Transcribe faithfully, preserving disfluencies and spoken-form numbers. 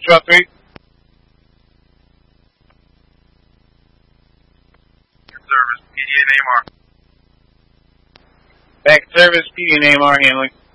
twelve three. Service, P D A Neymar. Back service, P D A Neymar handling.